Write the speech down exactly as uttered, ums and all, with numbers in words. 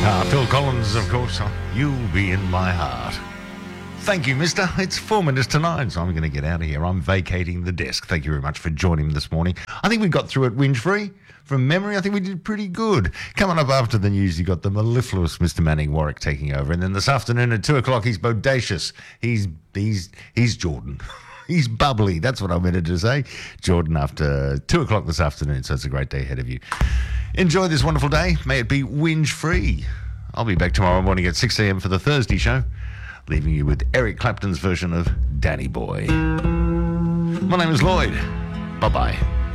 Ah, Phil Collins, of course. Oh, You'll be in my heart. Thank you, mister. It's four minutes to nine, so I'm going to get out of here. I'm vacating the desk. Thank you very much for joining me this morning. I think we got through it whinge-free. From memory, I think we did pretty good. Coming up after the news, you got the mellifluous Mister Manning Warwick taking over. And then this afternoon at two o'clock, he's bodacious. He's, he's, he's Jordan. He's bubbly. That's what I meant to say. Jordan after two o'clock this afternoon, so it's a great day ahead of you. Enjoy this wonderful day. May it be whinge-free. I'll be back tomorrow morning at six a.m. for the Thursday show, leaving you with Eric Clapton's version of Danny Boy. My name is Lloyd. Bye-bye.